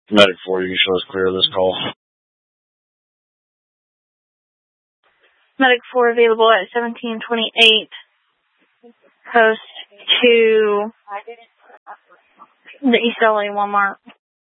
Medic 4, you can show us clear of this call. Medic 4 available at 1728. Post to the East LA Walmart.